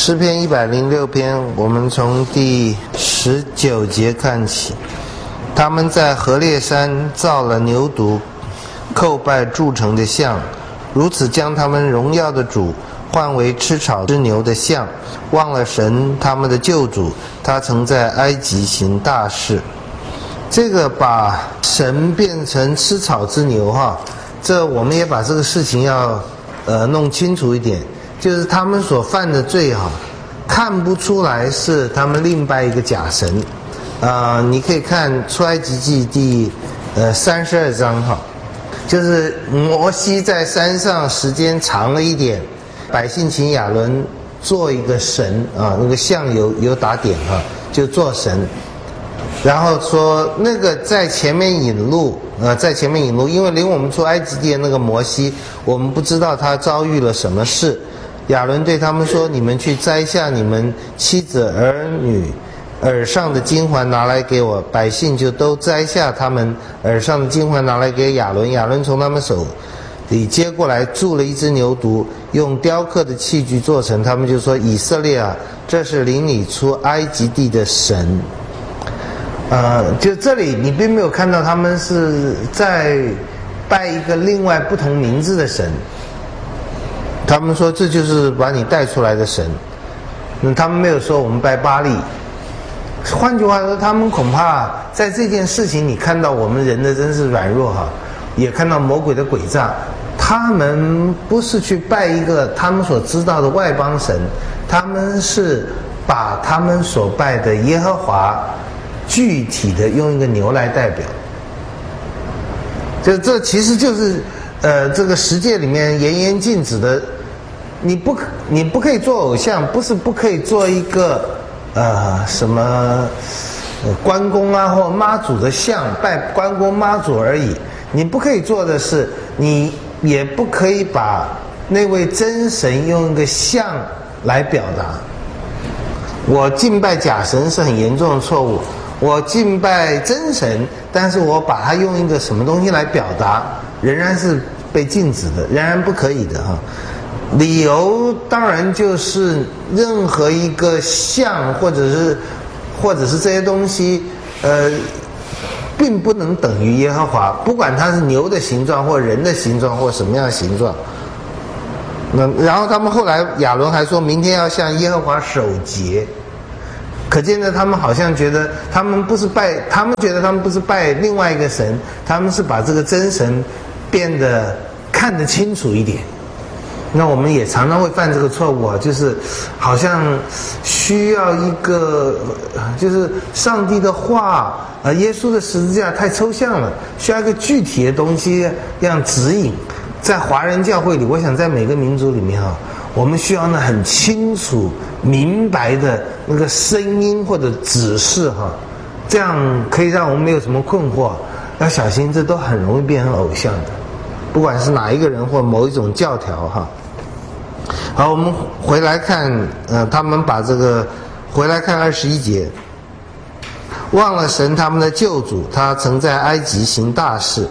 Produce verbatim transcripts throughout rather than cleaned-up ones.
诗篇一百零六篇，我们从第十九节看起。他们在何烈山造了牛犊，叩拜铸成的像，如此将他们荣耀的主换为吃草之牛的像，忘了神他们的救主，他曾在埃及行大事。这个把神变成吃草之牛哈，这我们也把这个事情要呃弄清楚一点，就是他们所犯的罪哈，看不出来是他们另拜一个假神。呃，你可以看出埃及记第呃三十二章哈，就是摩西在山上时间长了一点，百姓请亚伦做一个神啊，那个像有有打点哈，就做神。然后说那个在前面引路，呃，在前面引路，因为领我们出埃及地的那个摩西，我们不知道他遭遇了什么事。亚伦对他们说：“你们去摘下你们妻子儿女耳上的金环拿来给我。”百姓就都摘下他们耳上的金环拿来给亚伦。亚伦从他们手里接过来，铸了一只牛犊，用雕刻的器具做成。他们就说：“以色列啊，这是领你出埃及地的神。”呃，就这里你并没有看到他们是在拜一个另外不同名字的神。他们说这就是把你带出来的神。嗯，他们没有说我们拜巴力。换句话说，他们恐怕在这件事情你看到我们人的真是软弱哈，也看到魔鬼的诡诈。他们不是去拜一个他们所知道的外邦神，他们是把他们所拜的耶和华具体的用一个牛来代表。就这其实就是呃这个十诫里面严严禁止的。你不你不可以做偶像，不是不可以做一个呃什么呃关公啊或妈祖的像，拜关公妈祖而已。你不可以做的是，你也不可以把那位真神用一个像来表达。我敬拜假神是很严重的错误，我敬拜真神，但是我把它用一个什么东西来表达，仍然是被禁止的，仍然不可以的哈。理由当然就是任何一个像或者是或者是这些东西呃并不能等于耶和华，不管它是牛的形状或人的形状或什么样的形状。那然后他们后来亚伦还说明天要向耶和华守节，可见呢他们好像觉得他们不是拜他们觉得他们不是拜另外一个神，他们是把这个真神变得看得清楚一点。那我们也常常会犯这个错误啊，就是好像需要一个就是上帝的话啊，耶稣的十字架太抽象了，需要一个具体的东西让指引。在华人教会里，我想在每个民族里面啊，我们需要呢很清楚明白的那个声音或者指示哈，这样可以让我们没有什么困惑。要小心，这都很容易变成偶像的，不管是哪一个人或某一种教条哈。好，我们回来看，呃，他们把这个回来看二十一节，忘了神他们的救主，他曾在埃及行大事。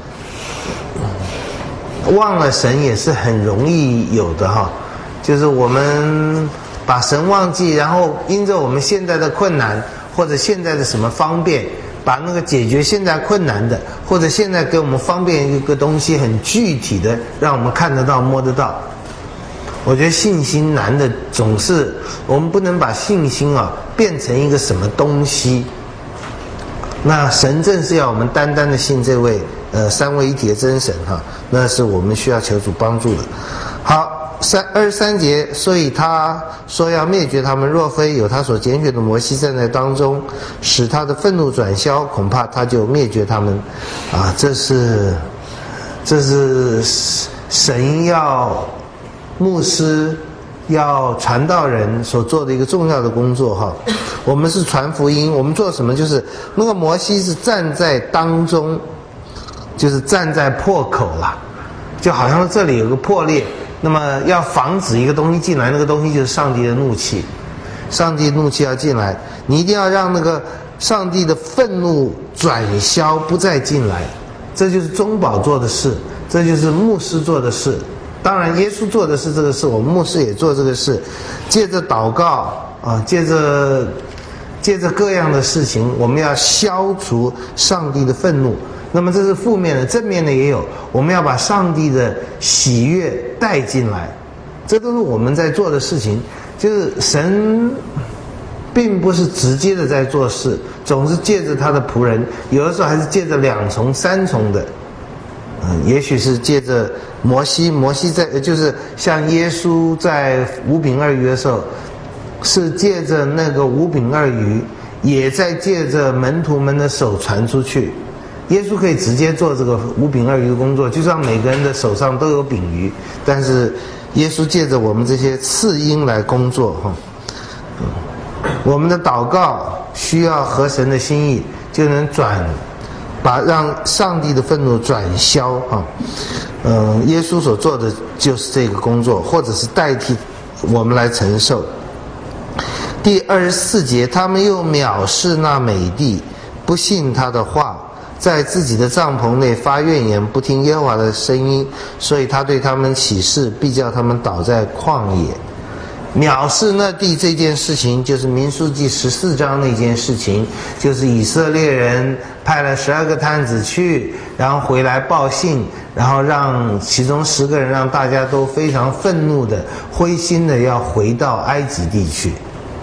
忘了神也是很容易有的哈，就是我们把神忘记，然后因着我们现在的困难或者现在的什么方便，把那个解决现在困难的或者现在给我们方便一个东西很具体的让我们看得到摸得到。我觉得信心难的总是我们不能把信心啊变成一个什么东西。那神正是要我们单单的信这位呃三位一体的真神哈，那是我们需要求主帮助的。好，三二十三节，所以他说要灭绝他们，若非有他所拣选的摩西站在当中，使他的愤怒转消，恐怕他就灭绝他们。啊，这是这是神要牧师要传道人所做的一个重要的工作哈。我们是传福音，我们做什么？就是那个摩西是站在当中，就是站在破口啦，就好像这里有个破裂，那么要防止一个东西进来，那个东西就是上帝的怒气，上帝的怒气要进来，你一定要让那个上帝的愤怒转消，不再进来，这就是中保做的事，这就是牧师做的事。 当然，耶稣做的是这个事，我们牧师也做这个事，借着祷告啊，借着借着各样的事情，我们要消除上帝的愤怒。那么这是负面的，正面的也有，我们要把上帝的喜悦带进来，这都是我们在做的事情。就是神并不是直接的在做事，总是借着他的仆人，有的时候还是借着两重三重的。嗯，也许是借着摩西，摩西在就是像耶稣在五饼二鱼的时候，是借着那个五饼二鱼，也在借着门徒们的手传出去。耶稣可以直接做这个五饼二鱼的工作，就像每个人的手上都有饼鱼，但是耶稣借着我们这些次音来工作哈。嗯，我们的祷告需要合神的心意，就能转。把让上帝的愤怒转消哈，嗯、呃，耶稣所做的就是这个工作，或者是代替我们来承受。第二十四节，他们又藐视那美地，不信他的话，在自己的帐篷内发怨言，不听耶和华的声音，所以他对他们起誓，必叫他们倒在旷野。藐视那地这件事情，就是民数记十四章那件事情，就是以色列人派了十二个探子去，然后回来报信，然后让其中十个人让大家都非常愤怒的、灰心的要回到埃及地去。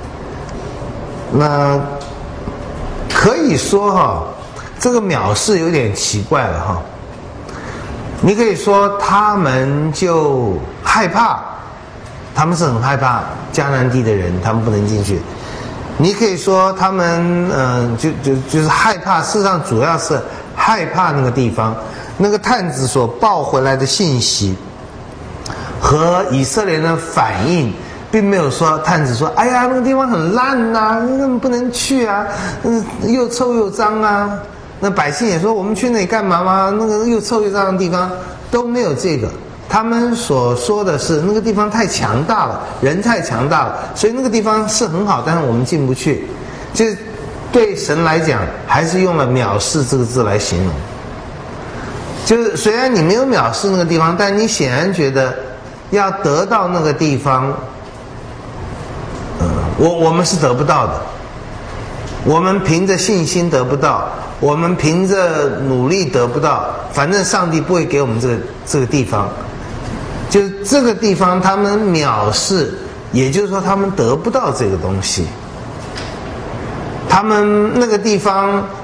那可以说哈，这个藐视有点奇怪了哈。你可以说他们就害怕。他们是很害怕迦南地的人，他们不能进去。你可以说他们，嗯、呃，就就就是害怕。事实上，主要是害怕那个地方，那个探子所报回来的信息和以色列人的反应，并没有说探子说：“哎呀，那个地方很烂呐、啊，那不能去啊，嗯，又臭又脏啊。”那百姓也说：“我们去那里干嘛吗？那个又臭又脏的地方都没有这个。”他们所说的是那个地方太强大了，人太强大了，所以那个地方是很好，但是我们进不去。就对神来讲，还是用了藐视这个字来形容。就是虽然你没有藐视那个地方，但你显然觉得要得到那个地方，嗯，我我们是得不到的。我们凭着信心得不到，我们凭着努力得不到，反正上帝不会给我们这个这个地方。就是这个地方他们藐视，也就是说他们得不到这个东西。他们那个地方